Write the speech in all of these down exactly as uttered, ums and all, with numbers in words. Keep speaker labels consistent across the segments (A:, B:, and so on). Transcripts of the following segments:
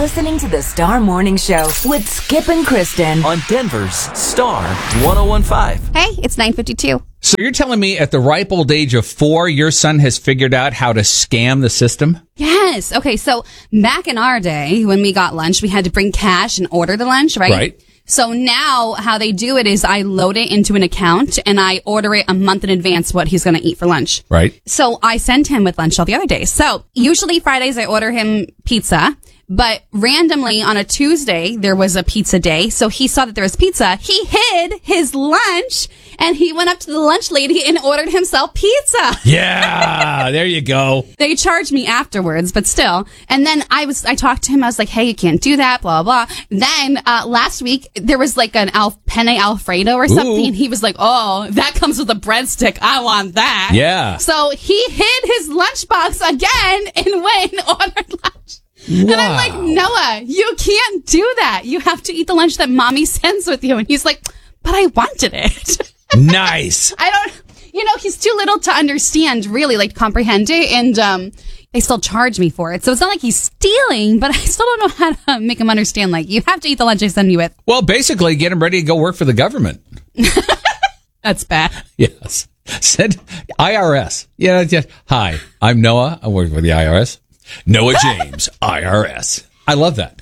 A: listening to the Star Morning Show with Skip and Kristen
B: on Denver's Star one oh one point five.
C: Hey, it's nine fifty-two.
D: So you're telling me at the ripe old age of four, your son has figured out how to scam the system?
C: Yes. Okay, so back in our day, when we got lunch, we had to bring cash and order the lunch, right?
D: Right.
C: So now how they do it is I load it into an account and I order it a month in advance what he's going to eat for lunch.
D: Right.
C: So I send him with lunch all the other days. So usually Fridays I order him pizza. But randomly on a Tuesday, there was a pizza day. So he saw that there was pizza. He hid his lunch and he went up to the lunch lady and ordered himself pizza.
D: Yeah, there you go.
C: They charged me afterwards, but still. And then I was, I talked to him. I was like, hey, you can't do that, blah, blah. Then, uh, last week, there was like an al- penne Alfredo or something.
D: Ooh.
C: And he was like, oh, that comes with a breadstick. I want that.
D: Yeah.
C: So he hid his lunchbox again and went and ordered lunch.
D: Wow.
C: And I'm like, Noah, you can't do that. You have to eat the lunch that mommy sends with you. And he's like, but I wanted it.
D: Nice.
C: I don't, you know, he's too little to understand, really, like, comprehend it. And um, they still charge me for it. So it's not like he's stealing, but I still don't know how to make him understand, like, you have to eat the lunch I send you with.
D: Well, basically, get him ready to go work for the government.
C: That's bad.
D: Yes. Send I R S. Yeah, yeah. Hi, I'm Noah. I work for the I R S. Noah James, I R S. I love that.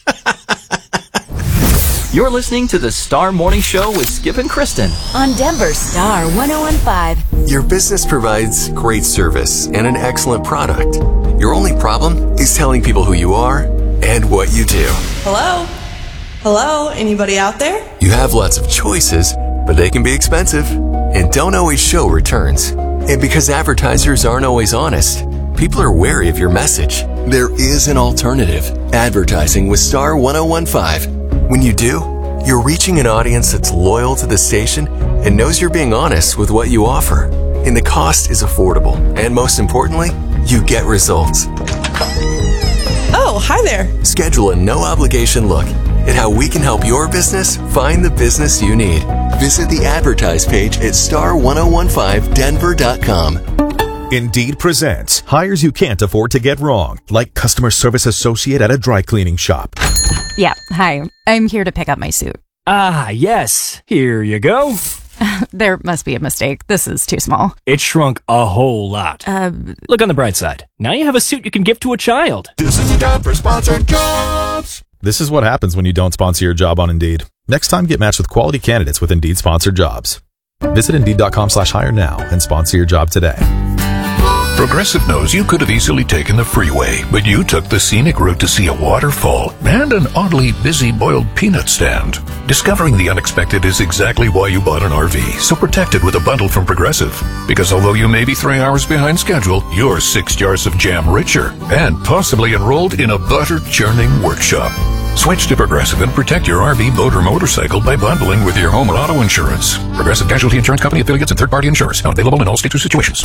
B: You're listening to the Star Morning Show with Skip and Kristen
A: on Denver's Star one oh one point five.
E: Your business provides great service and an excellent product. Your only problem is telling people who you are and what you do.
F: Hello? Hello? Anybody out there?
E: You have lots of choices, but they can be expensive and don't always show returns. And because advertisers aren't always honest, people are wary of your message. There is an alternative. Advertising with Star one oh one point five. When you do, you're reaching an audience that's loyal to the station and knows you're being honest with what you offer. And the cost is affordable. And most importantly, you get results.
F: Oh, hi there.
E: Schedule a no-obligation look at how we can help your business find the business you need. Visit the advertise page at star one oh one five denver dot com.
G: Indeed presents hires you can't afford to get wrong, like customer service associate at a dry cleaning shop.
H: Yeah, hi. I'm here to pick up my suit.
I: Ah, yes. Here you go.
H: There must be a mistake. This is too small.
I: It shrunk a whole lot.
H: Uh,
I: Look on the bright side. Now you have a suit you can give to a child.
G: This is time for sponsored jobs. This is what happens when you don't sponsor your job on Indeed. Next time, get matched with quality candidates with Indeed sponsored jobs. Visit Indeed.com slash hire now and sponsor your job today.
J: Progressive knows you could have easily taken the freeway, but you took the scenic route to see a waterfall and an oddly busy boiled peanut stand. Discovering the unexpected is exactly why you bought an R V, so protect it with a bundle from Progressive. Because although you may be three hours behind schedule, you're six jars of jam richer and possibly enrolled in a butter-churning workshop. Switch to Progressive and protect your R V, boat, or motorcycle by bundling with your home and auto insurance. Progressive Casualty Insurance Company affiliates and third-party insurers. Not available in all states or situations.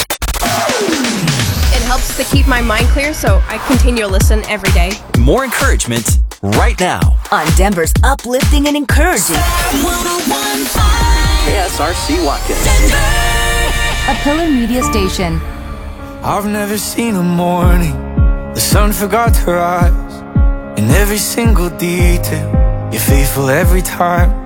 K: It helps to keep my mind clear, so I continue to listen every day.
B: More encouragement right now
A: on Denver's uplifting and encouraging
B: K S R C Watkins,
A: a Pillar Media station.
L: I've never seen a morning the sun forgot to rise. In every single detail, you're faithful every time.